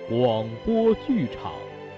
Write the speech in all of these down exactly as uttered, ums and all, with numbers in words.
广播剧场。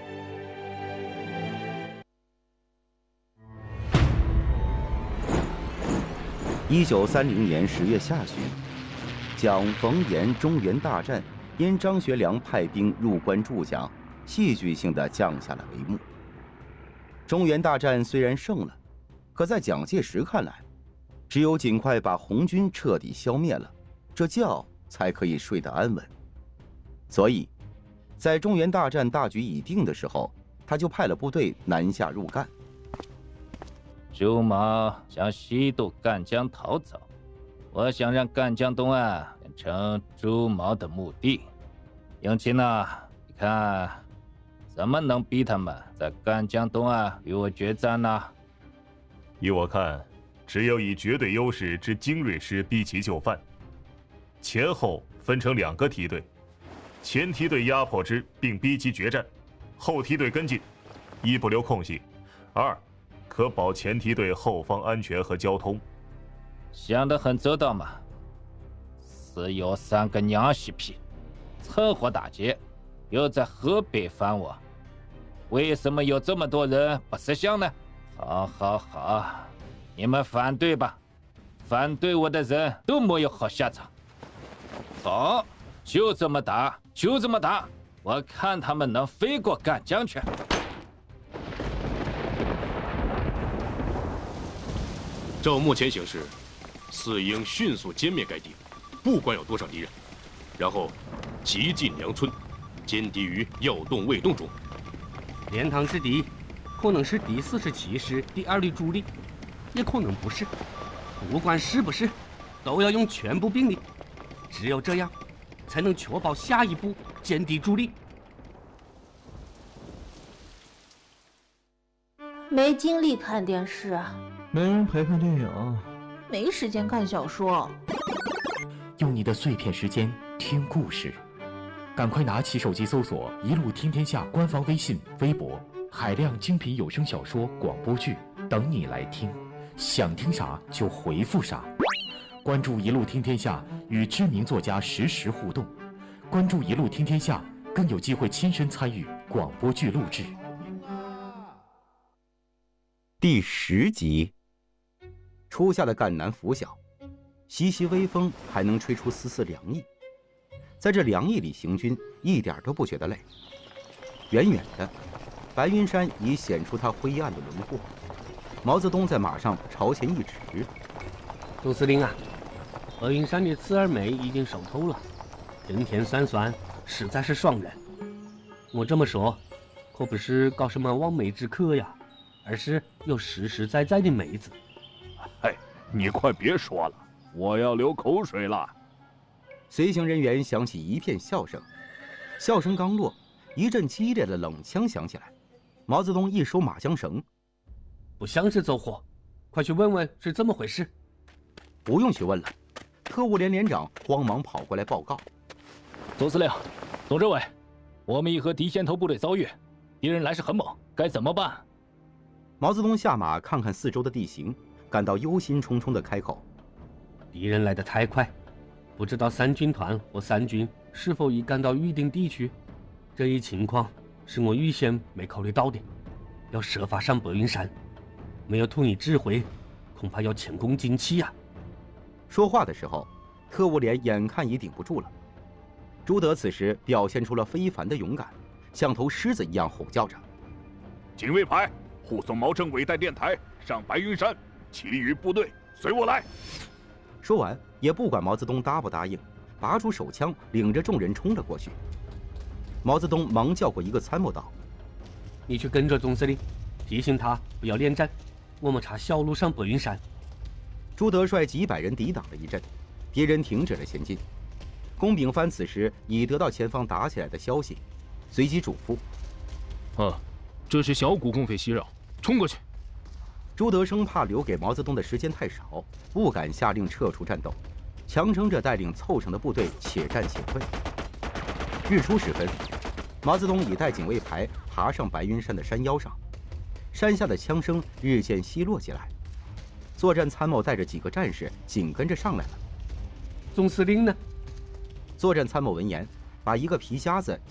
一九三零年十月下旬，蒋冯阎中原大战因张学良派兵入关助蒋，戏剧性地降下了帷幕。中原大战虽然胜了，可在蒋介石看来，只有尽快把红军彻底消灭了，这觉才可以睡得安稳。所以，在中原大战大局已定的时候，他就派了部队南下入赣。 朱毛想西渡赣江逃走，我想让赣江东岸变成朱毛的墓地。永清呐，你看怎么能逼他们在赣江东岸与我决战呢？ 依我看，只有以绝对优势之精锐师逼其就范，前后分成两个梯队，前梯队压迫之并逼其决战，后梯队跟进，一不留空隙，二可保前梯队后方安全和交通。 想得很周到嘛！死有三个娘西皮，趁火打劫，又在河北反我，为什么有这么多人不识相呢？好，好，好，你们反对吧！反对我的人都没有好下场。好，就这么打，就这么打，我看他们能飞过赣江去。 照目前形势，似应迅速歼灭该地，不管有多少敌人，然后急进梁村，歼敌于要动未动中。 连塘之敌，可能是第四十七师第二旅主力，也可能不是。不管是不是，都要用全部兵力。只有这样，才能确保下一步歼敌主力。 没精力看电视啊。 没人陪看电影， 没时间看小说。 用你的碎片时间听故事，赶快拿起手机搜索“一路听天下”官方微信、微博，海量精品有声小说、广播剧等你来听。想听啥就回复啥。关注“一路听天下”，与知名作家实时互动。关注“一路听天下”，更有机会亲身参与广播剧录制。 第十集。初夏的赣南拂晓，习习微风，还能吹出丝丝凉意。在这凉意里行军，一点都不觉得累。远远的，白云山已显出它灰暗的轮廓。毛泽东在马上朝前一指：“ 总司令啊，白云山的刺儿梅已经熟透了，甜甜酸酸，实在是爽人。我这么说，可不是搞什么望梅止渴呀，而是有实实在在的梅子。” 哎，你快别说了，我要流口水了。 随行人员响起一片笑声，笑声刚落，一阵激烈的冷枪响起来。毛泽东一收马缰绳：“ 不像是走火，快去问问是怎么回事。” 不用去问了，特务连连长慌忙跑过来报告：“ 总司令，总政委，我们已和敌先头部队遭遇，敌人来势很猛，该怎么办？” 毛泽东下马看看四周的地形，感到忧心忡忡地开口：“ 敌人来得太快，不知道三军团或三军是否已赶到预定地区。这一情况是我预先没考虑到的，要设法上白云山，没有图你指挥，恐怕要前功尽弃呀。” 说话的时候，特务连眼看已顶不住了。朱德此时表现出了非凡的勇敢，像头狮子一样吼叫着：“ 警卫排，护送毛政委带电台上白云山，其余部队随我来。” 说完，也不管毛泽东答不答应，拔出手枪，领着众人冲了过去。毛泽东忙叫过一个参谋道：“ 你去跟着总司令，提醒他不要恋战，我们查小路上白云山。” 朱德率几百人抵挡了一阵，敌人停止了前进。龚炳藩此时已得到前方打起来的消息，随即嘱咐：“ 啊，这是小股共匪袭扰，冲过去！” 朱德生怕留给毛泽东的时间太少，不敢下令撤出战斗，强撑着带领凑成的部队且战且退。日出时分，毛泽东已带警卫排爬上白云山的山腰上，山下的枪声日渐稀落起来。作战参谋带着几个战士紧跟着上来了。 总司令呢？ 作战参谋闻言，把一个皮夹子